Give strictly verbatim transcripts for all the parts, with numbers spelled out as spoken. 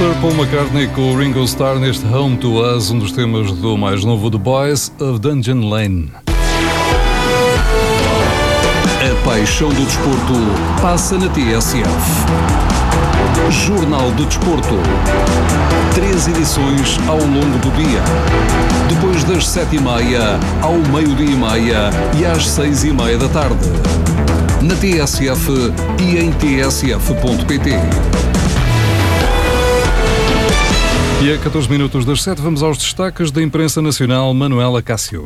Sir Paul McCartney com o Ringo Starr neste Home to Us, um dos temas do mais novo The Boys of Dungeon Lane. A paixão do desporto passa na T S F. Jornal do Desporto. Três edições ao longo do dia. Depois das sete e meia, ao meio-dia e meia e às seis e meia da tarde. Na T S F e em t s f ponto p t. E a catorze minutos das sete vamos aos destaques da imprensa nacional. Manuela Cássio.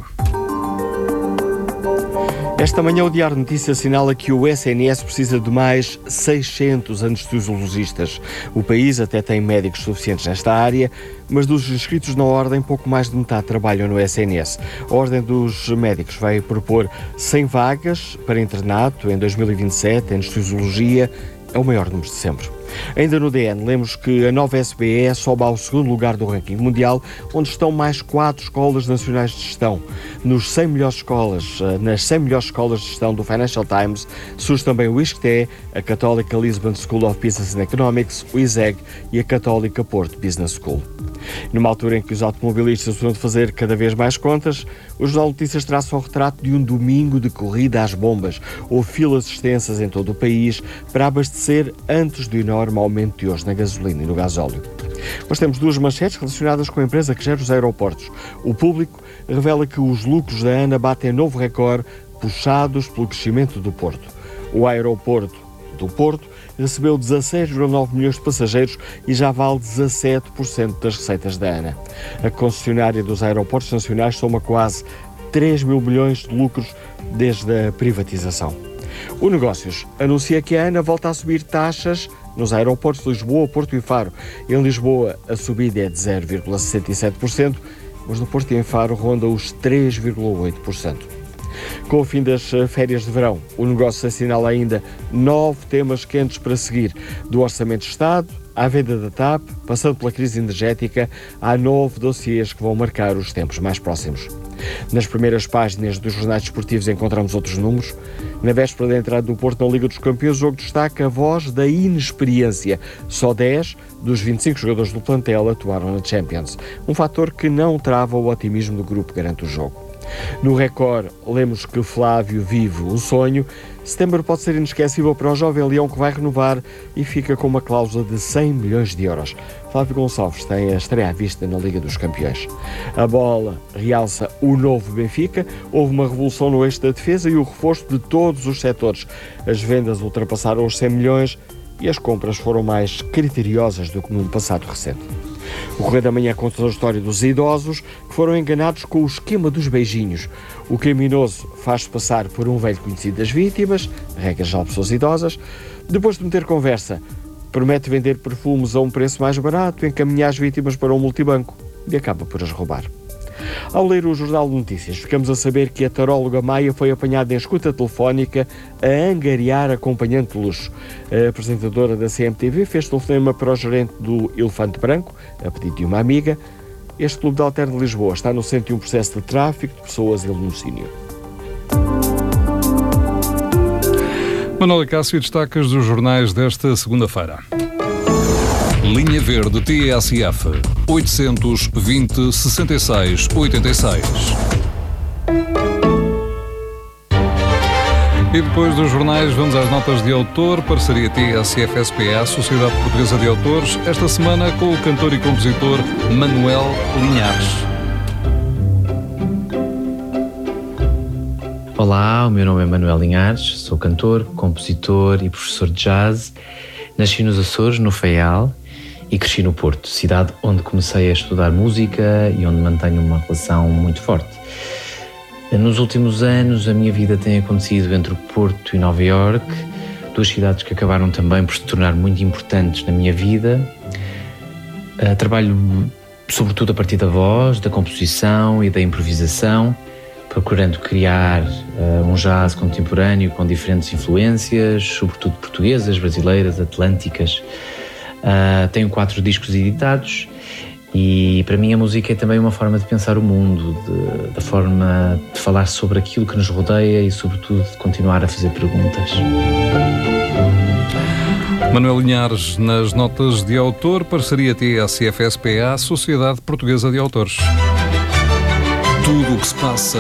Esta manhã o Diário de Notícias assinala que o S N S precisa de mais seiscentos anestesiologistas. O país até tem médicos suficientes nesta área, mas dos inscritos na Ordem, pouco mais de metade trabalham no S N S. A Ordem dos Médicos vai propor cem vagas para internato em dois mil e vinte e sete, anestesiologia é o maior número de sempre. Ainda no D N, lemos que a nova S B E sobe ao segundo lugar do ranking mundial, onde estão mais quatro escolas nacionais de gestão. Nos cem melhores escolas, nas cem melhores escolas de gestão do Financial Times, surge também o I S C T E, a Católica Lisbon School of Business and Economics, o I S E G e a Católica Porto Business School. Numa altura em que os automobilistas estão a fazer cada vez mais contas, o Jornal de Notícias traça o retrato de um domingo de corrida às bombas. Houve filas extensas em todo o país para abastecer antes do enorme aumento de hoje na gasolina e no gasóleo. Mas temos duas manchetes relacionadas com a empresa que gera os aeroportos. O Público revela que os lucros da ANA batem novo recorde, puxados pelo crescimento do Porto. O aeroporto do Porto recebeu dezasseis vírgula nove milhões de passageiros e já vale dezassete por cento das receitas da ANA. A concessionária dos aeroportos nacionais soma quase três mil milhões de lucros desde a privatização. O Negócios anuncia que a ANA volta a subir taxas nos aeroportos de Lisboa, Porto e Faro. Em Lisboa, a subida é de zero vírgula sessenta e sete por cento, mas no Porto e em Faro ronda os três vírgula oito por cento. Com o fim das férias de verão, o Negócio assinala ainda nove temas quentes para seguir. Do Orçamento de Estado à venda da T A P, passando pela crise energética, há nove dossiês que vão marcar os tempos mais próximos. Nas primeiras páginas dos jornais desportivos encontramos outros números. Na véspera da entrada do Porto na Liga dos Campeões, o jogo destaca a voz da inexperiência. Só dez dos vinte e cinco jogadores do plantel atuaram na Champions. Um fator que não trava o otimismo do grupo que garante o jogo. No Record, lemos que Flávio vive um sonho. Setembro pode ser inesquecível para o jovem leão que vai renovar e fica com uma cláusula de cem milhões de euros. Flávio Gonçalves tem a estreia à vista na Liga dos Campeões. A Bola realça o novo Benfica. Houve uma revolução no eixo da defesa e o reforço de todos os setores. As vendas ultrapassaram os cem milhões e as compras foram mais criteriosas do que num passado recente. O Correio da Manhã conta a história dos idosos que foram enganados com o esquema dos beijinhos. O criminoso faz-se passar por um velho conhecido das vítimas, regra geral pessoas idosas. Depois de meter conversa, promete vender perfumes a um preço mais barato, encaminhar as vítimas para um multibanco e acaba por as roubar. Ao ler o Jornal de Notícias, ficamos a saber que a taróloga Maia foi apanhada em escuta telefónica a angariar acompanhante de luxo. A apresentadora da C M T V fez telefonema para o gerente do Elefante Branco, a pedido de uma amiga. Este clube de Alter de Lisboa está no centro de um processo de tráfico de pessoas e latrocínio. Manuela Cássio, destaques dos jornais desta segunda-feira. Linha Verde T S F oitocentos e vinte, sessenta e seis, oitenta e seis. E depois dos jornais vamos às notas de autor, parceria T S F S P A, Sociedade Portuguesa de Autores, esta semana com o cantor e compositor Manuel Linhares. Olá, o meu nome é Manuel Linhares, sou cantor, compositor e professor de jazz. Nasci nos Açores, no Faial, e cresci no Porto, cidade onde comecei a estudar música e onde mantenho uma relação muito forte. Nos últimos anos, a minha vida tem acontecido entre o Porto e Nova Iorque, duas cidades que acabaram também por se tornar muito importantes na minha vida. Trabalho sobretudo a partir da voz, da composição e da improvisação, procurando criar uh, um jazz contemporâneo com diferentes influências, sobretudo portuguesas, brasileiras, atlânticas. Uh, tenho quatro discos editados e para mim a música é também uma forma de pensar o mundo, de, da forma de falar sobre aquilo que nos rodeia e sobretudo de continuar a fazer perguntas. Manuel Linhares, nas notas de autor, parceria T S F S P A, Sociedade Portuguesa de Autores. Tudo o que se passa,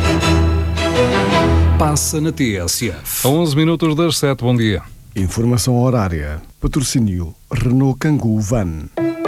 passa na T S F. A onze minutos das sete, bom dia. Informação horária. Patrocínio Renault Kangoo Van.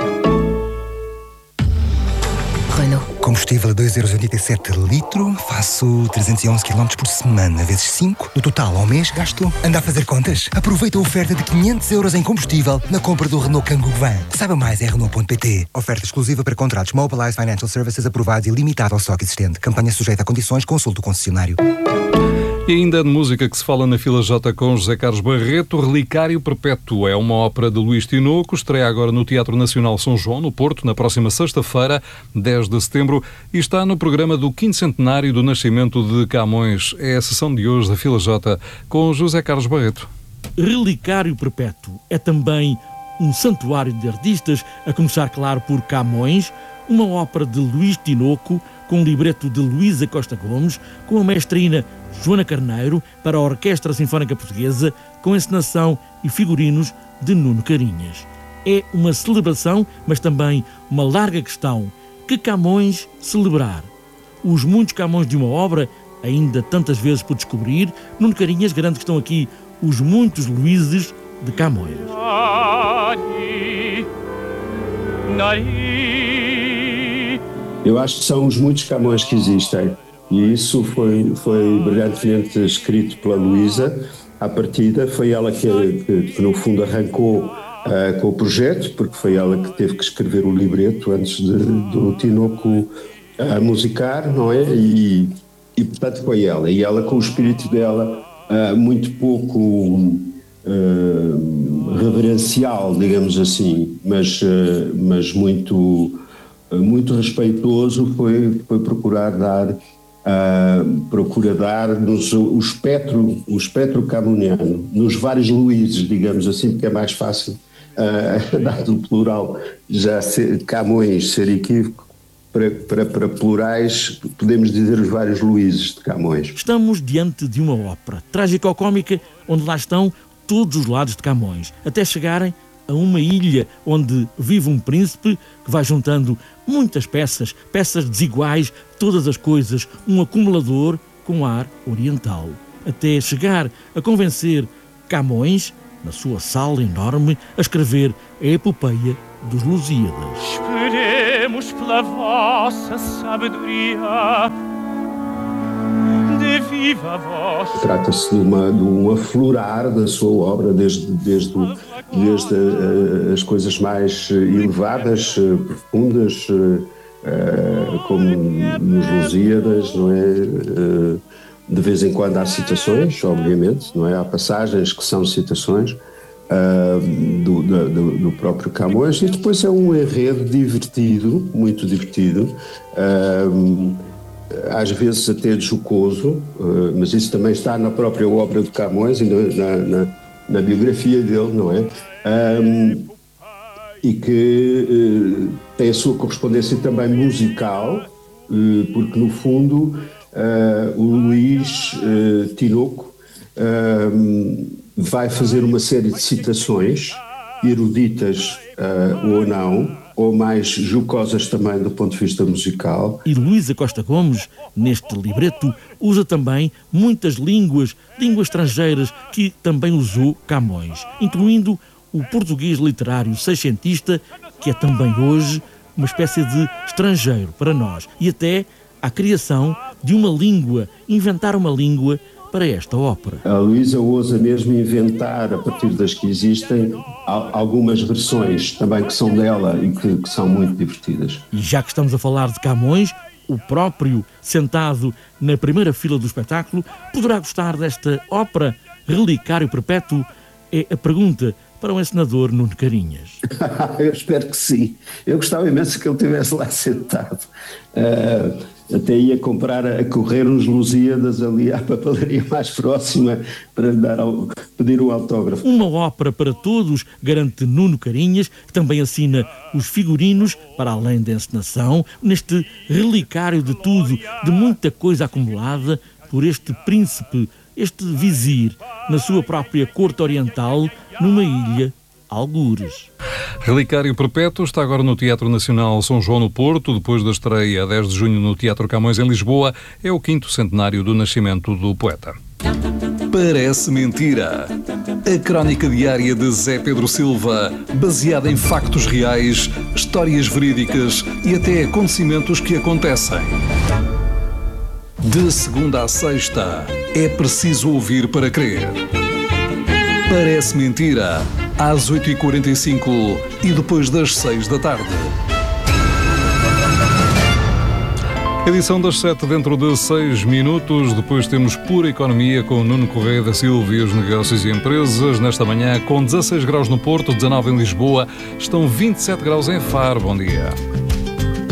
Renault. Combustível a dois euros e oitenta e sete litro, faço trezentos e onze quilómetros por semana, vezes cinco. No total, ao mês, gasto. Anda a fazer contas? Aproveita a oferta de quinhentos euros em combustível na compra do Renault Kangoo Van. Saiba mais em Renault ponto pt. Oferta exclusiva para contratos Mobilize Financial Services aprovados e limitado ao estoque existente. Campanha sujeita a condições, consulte o concessionário. E ainda de música que se fala na Fila J com José Carlos Barreto, Relicário Perpétuo é uma ópera de Luís Tinoco, estreia agora no Teatro Nacional São João, no Porto, na próxima sexta-feira, dez de setembro, e está no programa do quinto centenário do nascimento de Camões. É a sessão de hoje da Fila J com José Carlos Barreto. Relicário Perpétuo é também um santuário de artistas, a começar, claro, por Camões, uma ópera de Luís Tinoco, com o libreto de Luísa Costa Gomes, com a maestrina Joana Carneiro, para a Orquestra Sinfónica Portuguesa, com encenação e figurinos de Nuno Carinhas. É uma celebração, mas também uma larga questão. Que Camões celebrar? Os muitos Camões de uma obra, ainda tantas vezes por descobrir. Nuno Carinhas garante que estão aqui os muitos Luíses de Camões. Eu acho que são os muitos Camões que existem, e isso foi, foi brilhantemente escrito pela Luísa. À partida foi ela que, que, que no fundo arrancou uh, com o projeto, porque foi ela que teve que escrever o libreto antes de, do Tinoco uh, musicar, não é? E, e portanto foi ela, e ela com o espírito dela uh, muito pouco uh, reverencial, digamos assim, mas, uh, mas muito... muito respeitoso, foi, foi procurar dar, uh, procura dar-nos o espectro, o espectro camoniano, nos vários Luíses, digamos assim, porque é mais fácil, uh, dado o plural, já ser, Camões ser equívoco, para, para, para plurais, podemos dizer os vários Luíses de Camões. Estamos diante de uma ópera trágico-cómica, onde lá estão todos os lados de Camões, até chegarem a uma ilha onde vive um príncipe que vai juntando muitas peças, peças desiguais, todas as coisas, um acumulador com ar oriental, até chegar a convencer Camões, na sua sala enorme, a escrever a epopeia dos Lusíadas. Esperemos pela vossa sabedoria. Viva voz. Trata-se de, uma, de um aflorar da sua obra, desde, desde, desde uh, as coisas mais elevadas, uh, profundas, uh, como nos Lusíadas, não é? Uh, de vez em quando há citações, obviamente, não é? Há passagens que são citações uh, do, do, do próprio Camões, e depois é um enredo divertido, muito divertido, uh, às vezes até jocoso, mas isso também está na própria obra de Camões e na, na, na biografia dele, não é? Um, e que uh, tem a sua correspondência também musical, uh, porque no fundo uh, o Luís uh, Tinoco uh, vai fazer uma série de citações, eruditas uh, ou não, ou mais jocosas também do ponto de vista musical. E Luísa Costa Gomes, neste libreto, usa também muitas línguas, línguas estrangeiras, que também usou Camões, incluindo o português literário seiscentista, que é também hoje uma espécie de estrangeiro para nós, e até a criação de uma língua, inventar uma língua para esta ópera. A Luísa ousa mesmo inventar, a partir das que existem, algumas versões também que são dela e que, que são muito divertidas. E já que estamos a falar de Camões, o próprio, sentado na primeira fila do espetáculo, poderá gostar desta ópera Relicário Perpétuo? É a pergunta para o encenador Nuno Carinhas. Eu espero que sim. Eu gostava imenso que ele estivesse lá sentado. Uh, até ia comprar, a correr uns Lusíadas ali à papelaria mais próxima para lhe dar ao, pedir o autógrafo. Uma ópera para todos, garante Nuno Carinhas, que também assina os figurinos, para além da encenação, neste relicário de tudo, de muita coisa acumulada por este príncipe, este vizir, na sua própria corte oriental, numa ilha algures. Relicário Perpétuo está agora no Teatro Nacional São João no Porto, depois da estreia a dez de junho no Teatro Camões em Lisboa. É o quinto centenário do nascimento do poeta. Parece mentira. A crónica diária de Zé Pedro Silva, baseada em factos reais, histórias verídicas e até acontecimentos que acontecem. De segunda a sexta, é preciso ouvir para crer. Parece mentira, às oito e quarenta e cinco e depois das seis da tarde. Edição das sete dentro de seis minutos. Depois temos Pura Economia com Nuno Correia da Silva e os negócios e empresas. Nesta manhã, com dezasseis graus no Porto, dezanove em Lisboa, estão vinte e sete graus em Faro. Bom dia.